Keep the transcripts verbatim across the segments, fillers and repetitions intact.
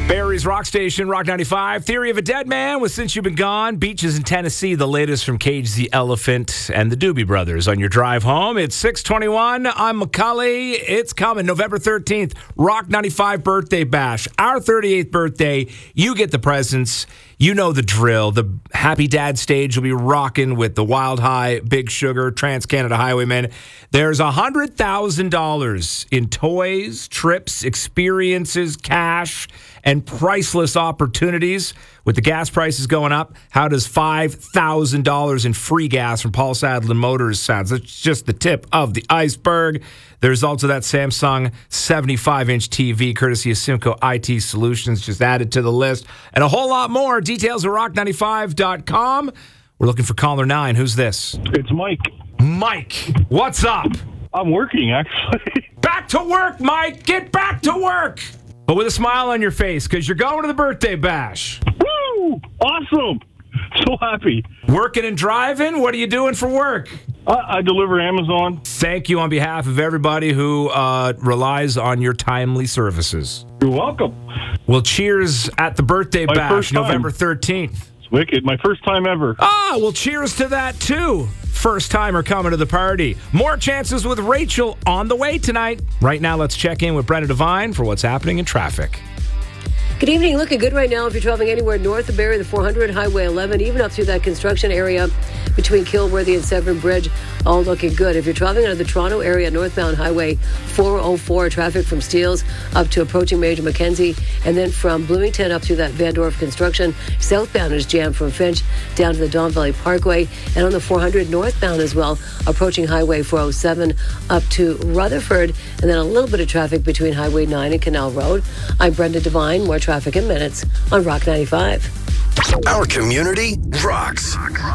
Barry's Rock Station, Rock ninety-five. Theory of a Dead Man with Since You've Been Gone. Beaches in Tennessee, the latest from Cage the Elephant and the Doobie Brothers on your drive home. It's six twenty-one. I'm Macaulay. It's coming November thirteenth. Rock ninety-five Birthday Bash. Our thirty-eighth birthday. You get the presents. You know the drill. The Happy Dad stage will be rocking with the Wild High, Big Sugar, Trans-Canada Highwaymen. There's one hundred thousand dollars in toys, trips, experiences, cash, and priceless opportunities. With the gas prices going up, how does five thousand dollars in free gas from Paul Sadler Motors sound? That's just the tip of the iceberg. There's also that Samsung seventy-five inch T V, courtesy of Simco I T Solutions, just added to the list. And a whole lot more. Details at rock ninety-five dot com. We're looking for caller nine. Who's this? It's Mike. Mike, what's up? I'm working, actually. Back to work, Mike. Get back to work. But with a smile on your face, because you're going to the birthday bash. Woo! Awesome. So happy. Working and driving? What are you doing for work? Uh, I deliver Amazon. Thank you on behalf of everybody who uh, relies on your timely services. You're welcome. Well, cheers at the birthday My bash, first time. November thirteenth. It's wicked. My first time ever. Ah, well, cheers to that, too. First timer coming to the party. More chances with Rachel on the way tonight. Right now, let's check in with Brenda Devine for what's happening in traffic. Good evening. Looking good right now if you're traveling anywhere north of Barrie, the four hundred, Highway eleven, even up through that construction area between Kilworthy and Severn Bridge, all looking good. If you're traveling out of the Toronto area, northbound Highway four oh four, traffic from Steeles up to approaching Major Mackenzie, and then from Bloomington up through that Van Dorp construction. Southbound is jammed from Finch down to the Don Valley Parkway, and on the four hundred northbound as well, approaching Highway four oh seven up to Rutherford, and then a little bit of traffic between Highway nine and Canal Road. I'm Brenda Devine. More traffic in minutes on Rock ninety-five. Our community rocks.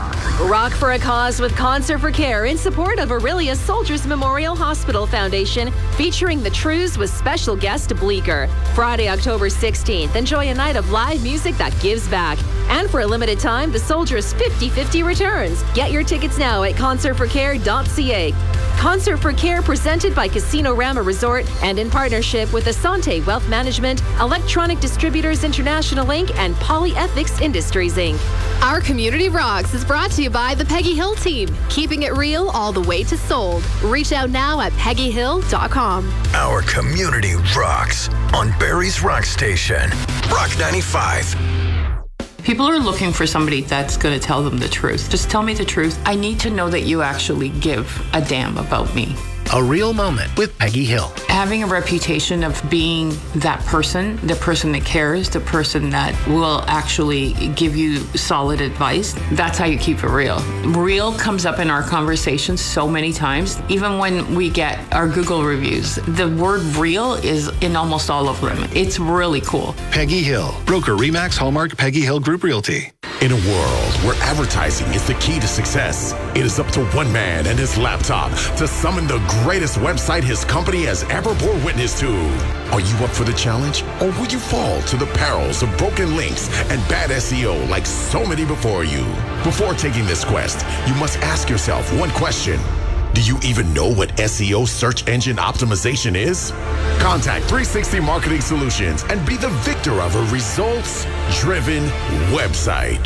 Rock for a Cause with Concert for Care in support of Aurelia Soldiers Memorial Hospital Foundation, featuring the Trews with special guest Bleecker. Friday, October sixteenth, enjoy a night of live music that gives back. And for a limited time, the Soldiers fifty fifty returns. Get your tickets now at concert for care dot c a. Concert for Care presented by Casino Rama Resort and in partnership with Asante Wealth Management, Electronic Distributors International Incorporated, and Polyethics Industries Incorporated. Our Community Rocks is brought to you by the Peggy Hill team, keeping it real all the way to sold. Reach out now at peggy hill dot com. Our community rocks on Barry's Rock Station, Rock ninety-five. People are looking for somebody that's going to tell them the truth. Just tell me the truth. I need to know that you actually give a damn about me. A Real Moment with Peggy Hill. Having a reputation of being that person, the person that cares, the person that will actually give you solid advice, that's how you keep it real. Real comes up in our conversations so many times. Even when we get our Google reviews, the word real is in almost all of them. It's really cool. Peggy Hill, broker Remax Hallmark Peggy Hill Group Realty. In a world where advertising is the key to success, it is up to one man and his laptop to summon the greatest website his company has ever bore witness to. Are you up for the challenge, or will you fall to the perils of broken links and bad S E O like so many before you? Before taking this quest, you must ask yourself one question. Do you even know what S E O search engine optimization is? Contact three sixty Marketing Solutions and be the victor of a results-driven website.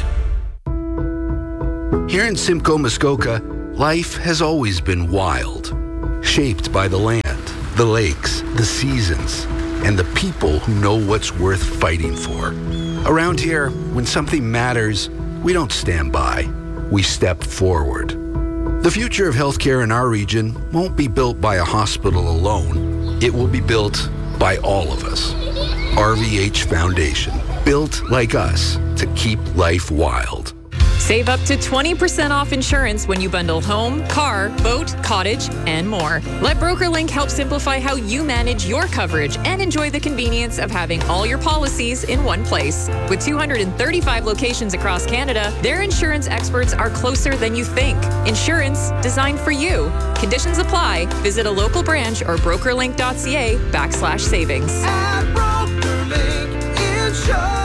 Here in Simcoe, Muskoka, life has always been wild, shaped by the land, the lakes, the seasons, and the people who know what's worth fighting for. Around here, when something matters, we don't stand by, we step forward. The future of healthcare in our region won't be built by a hospital alone. It will be built by all of us. R V H Foundation, built like us to keep life wild. Save up to twenty percent off insurance when you bundle home, car, boat, cottage, and more. Let BrokerLink help simplify how you manage your coverage and enjoy the convenience of having all your policies in one place. With two hundred thirty-five locations across Canada, their insurance experts are closer than you think. Insurance designed for you. Conditions apply. Visit a local branch or brokerlink.ca backslash savings. At BrokerLink Insurance.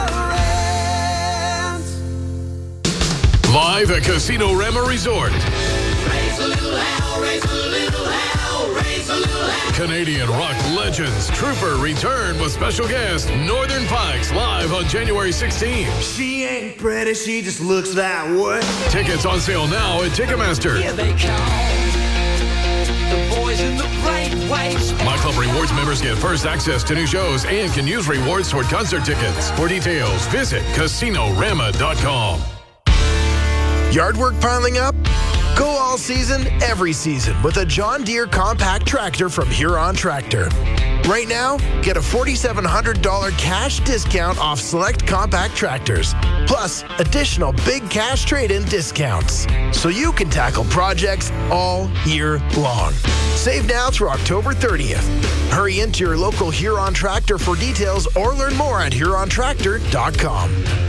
Live at Casino Rama Resort. Raise a little hell, raise a little hell, raise a little hell. Canadian rock legends Trooper return with special guest Northern Pikes live on January sixteenth. She ain't pretty, she just looks that way. Tickets on sale now at Ticketmaster. Here they come. The boys in the bright white. My Club Rewards members get first access to new shows and can use rewards toward concert tickets. For details, visit casino rama dot com. Yard work piling up? Go all season, every season with a John Deere compact tractor from Huron Tractor. Right now, get a four thousand seven hundred dollars cash discount off select compact tractors, plus additional big cash trade-in discounts, so you can tackle projects all year long. Save now through October thirtieth. Hurry into your local Huron Tractor for details or learn more at huron tractor dot com.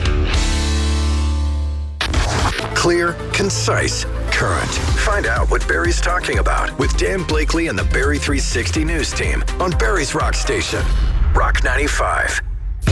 Clear, concise, current. Find out what Barry's talking about with Dan Blakely and the Barry three sixty News team on Barry's Rock Station. Rock ninety-five.